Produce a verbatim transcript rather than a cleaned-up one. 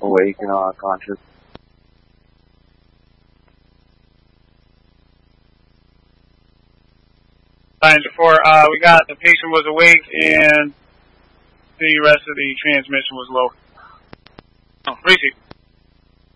awake and uh, conscious. Line four, uh, we got the patient was awake and the rest of the transmission was low. Oh, receive.